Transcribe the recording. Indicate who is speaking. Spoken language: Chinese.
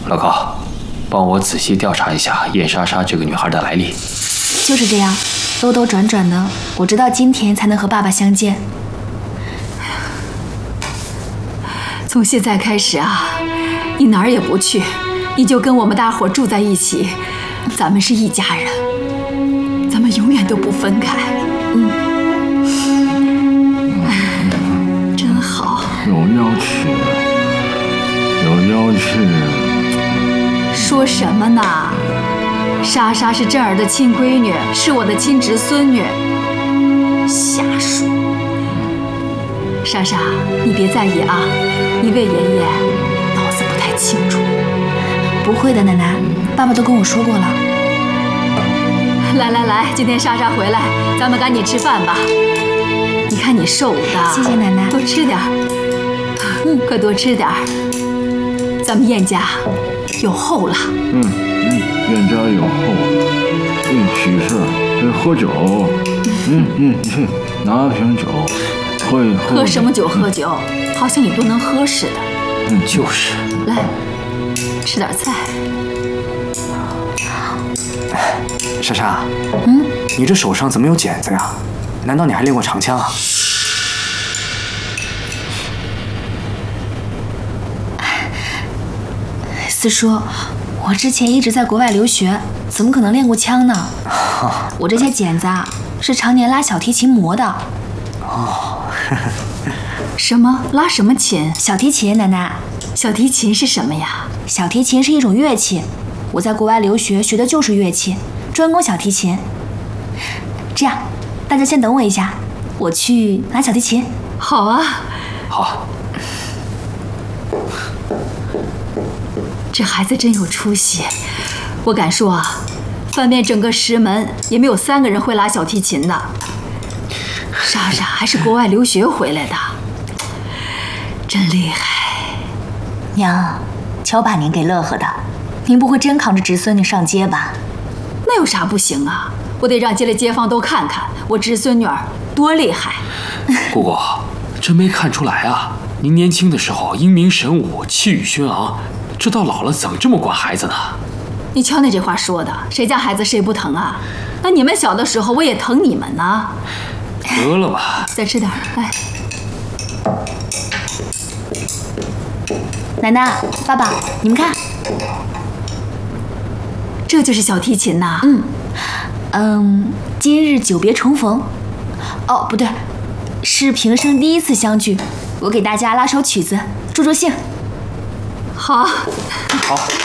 Speaker 1: 老高，帮我仔细调查一下燕莎莎这个女孩的来历。
Speaker 2: 就是这样，兜兜转转的，我直到今天才能和爸爸相见。
Speaker 3: 从现在开始啊，你哪儿也不去，你就跟我们大伙住在一起，咱们是一家人，咱们永远都不分开。真好。
Speaker 4: 有妖气，有妖气。
Speaker 3: 说什么呢？莎莎是振儿的亲闺女，是我的亲侄孙女。瞎说。莎莎，你别在意啊，一位爷爷脑子不太清楚。
Speaker 2: 不会的，奶奶，爸爸都跟我说过了。
Speaker 3: 来来来，今天莎莎回来，咱们赶紧吃饭吧。你看你瘦的，
Speaker 2: 谢谢奶奶，
Speaker 3: 多吃点儿。快多吃点儿。咱们燕家有后了。
Speaker 4: 燕家有后，喜事得喝酒。拿瓶酒，
Speaker 3: 喝什么酒？喝酒，好像你多能喝似的。
Speaker 1: 就是。
Speaker 3: 来，吃点菜。
Speaker 5: 莎莎，你这手上怎么有茧子呀？难道你还练过长枪啊？
Speaker 2: 四叔，我之前一直在国外留学，怎么可能练过枪呢？我这些茧子啊，是常年拉小提琴磨的。
Speaker 3: 什么？拉什么琴？
Speaker 2: 小提琴，奶奶。
Speaker 3: 小提琴是什么呀？
Speaker 2: 小提琴是一种乐器，我在国外留学学的就是乐器，专攻小提琴。这样，大家先等我一下，我去拿小提琴。
Speaker 3: 好啊。
Speaker 1: 好。
Speaker 3: 这孩子真有出息，我敢说啊，翻遍整个石门也没有3个人会拉小提琴的。莎莎还是国外留学回来的，真厉害。
Speaker 2: 娘，瞧把您给乐呵的，您不会真扛着侄孙女上街吧？
Speaker 3: 那有啥不行啊？我得让街里街坊都看看我侄孙女儿多厉害。
Speaker 1: 姑姑，真没看出来啊！您年轻的时候英明神武，气宇轩昂。这到老了怎么这么管孩子呢？
Speaker 3: 你瞧你这话说的，谁家孩子谁不疼啊？那你们小的时候我也疼你们呢。
Speaker 1: 得了吧，
Speaker 3: 再吃点，来。
Speaker 2: 奶奶，爸爸，你们看，
Speaker 3: 这就是小提琴呐。
Speaker 2: 今日久别重逢。哦，不对，是平生第一次相聚，我给大家拉首曲子助助兴。
Speaker 3: 好，
Speaker 1: 好。